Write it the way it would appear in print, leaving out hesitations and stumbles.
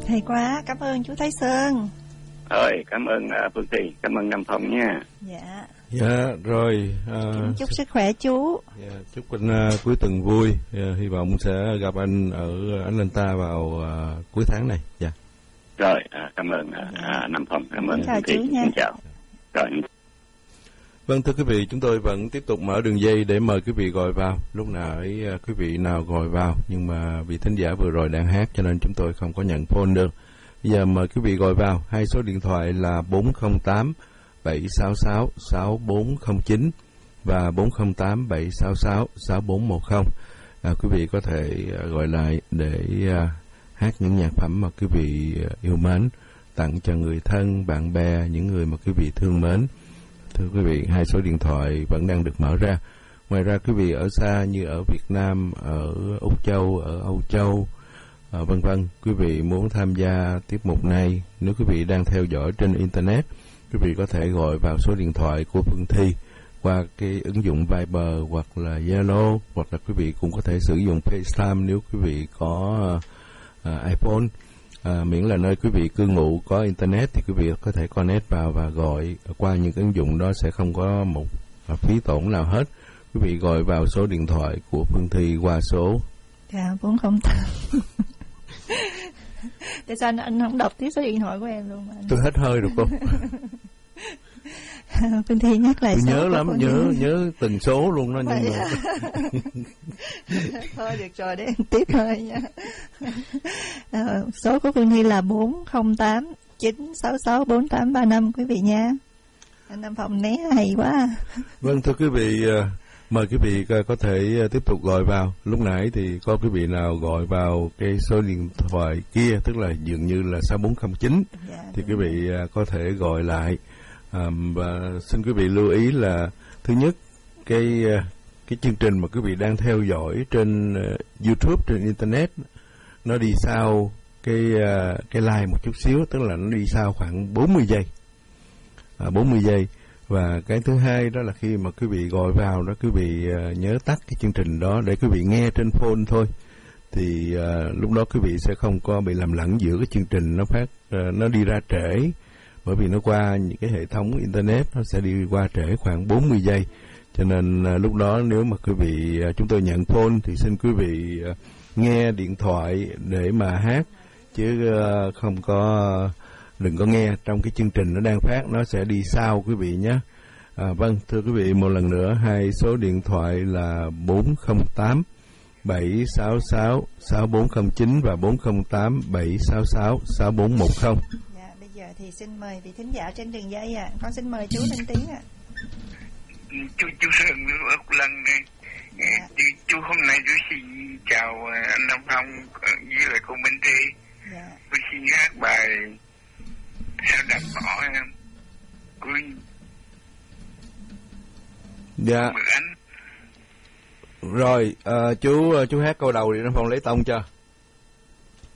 hay quá, cảm ơn chú Thái Sơn. Rồi, cảm ơn Phương Thùy, cảm ơn Nam Phong nha. Dạ. Dạ, rồi. Chúc sức khỏe chú. Dạ, chúc anh cuối tuần vui. Hy vọng sẽ gặp anh ở Ánh Lên Ta vào cuối tháng này. Dạ. Rồi, cảm ơn Nam Phong, cảm ơn Chào Phương Thùy. chú nha. Xin chào. Rồi. Vâng, thưa quý vị, chúng tôi vẫn tiếp tục mở đường dây để mời quý vị gọi vào. Lúc nãy quý vị nào gọi vào, nhưng mà vì thính giả vừa rồi đang hát cho nên chúng tôi không có nhận phone được. Bây giờ mời quý vị gọi vào. Hai số điện thoại là 408 766 6409 và 408 766 6410. Quý vị có thể gọi lại để hát những nhạc phẩm mà quý vị yêu mến, tặng cho người thân, bạn bè, những người mà quý vị thương mến. Thưa quý vị, hai số điện thoại vẫn đang được mở ra. Ngoài ra quý vị ở xa như ở Việt Nam, ở Úc Châu, ở Âu Châu, vân vân, quý vị muốn tham gia tiết mục này, nếu quý vị đang theo dõi trên Internet, quý vị có thể gọi vào số điện thoại của Phương Thi qua cái ứng dụng Viber hoặc là Zalo, hoặc là quý vị cũng có thể sử dụng FaceTime nếu quý vị có iPhone. Miễn là nơi quý vị cư ngụ có Internet thì quý vị có thể connect vào và gọi qua những ứng dụng đó, sẽ không có một phí tổn nào hết. Quý vị gọi vào số điện thoại của Phương Thi qua số 408. Tại sao anh không đọc tiếp số điện thoại của em luôn mà anh? Tôi hết hơi được không? Phương Thi nhắc lại tôi số nhớ lắm, nhớ từng số luôn đó, nhưng mà thôi được rồi, để em tiếp thôi nha. Số của Phương Thi là 408 966 4835 quý vị nha. Anh Nam Phong né hay quá. Vâng, thưa quý vị, mời quý vị có thể tiếp tục gọi vào. Lúc nãy thì có quý vị nào gọi vào cái số điện thoại kia, tức là dường như là 6409, thì quý vị có thể gọi lại. Và xin quý vị lưu ý là thứ nhất, cái chương trình mà quý vị đang theo dõi trên YouTube, trên Internet, nó đi sau cái like một chút xíu, tức là nó đi sau khoảng 40 giây. 40 giây. Và cái thứ hai đó là khi mà quý vị gọi vào đó, quý vị nhớ tắt cái chương trình đó để quý vị nghe trên phone thôi. Thì lúc đó quý vị sẽ không có bị làm lẫn giữa cái chương trình nó đi ra trễ. Bởi vì nó qua những cái hệ thống Internet, nó sẽ đi qua trễ khoảng 40 giây. Cho nên lúc đó nếu mà quý vị, chúng tôi nhận phone thì xin quý vị nghe điện thoại để mà hát, chứ đừng có nghe trong cái chương trình nó đang phát, nó sẽ đi sau quý vị nhé. Vâng, thưa quý vị, một lần nữa, hai số điện thoại là 408 766 6409 và 408 766 6410. Bây giờ thì xin mời vị thính giả trên đường dây con xin mời chú lên tiếng Chú Sơn ở lần này. Chú hôm nay chú xin chào anh Nam Phong với lại cô Minh Thi. Tôi xin hát bài Sao Đập Bỏ em của Dạ. Mười Ánh. Rồi, chú hát câu đầu thì Nam Phong lấy tông cho.